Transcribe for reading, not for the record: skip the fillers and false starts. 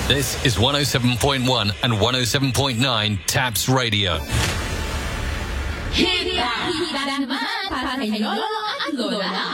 This is 107.1 and 107.9 Taps Radio. Hita naman para sa inyo at Lola.